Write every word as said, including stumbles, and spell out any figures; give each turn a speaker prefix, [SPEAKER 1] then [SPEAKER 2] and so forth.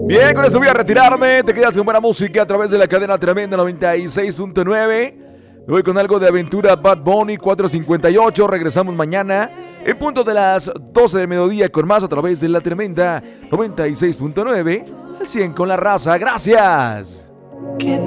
[SPEAKER 1] Bien, con esto voy a retirarme. Te quedas con buena música a través de la cadena Tremenda noventa y seis punto nueve. Me voy con algo de aventura Bad Bunny cuatro cincuenta y ocho. Regresamos mañana en punto de las doce del mediodía con más a través de la Tremenda noventa y seis punto nueve. Al cien con la raza. Gracias.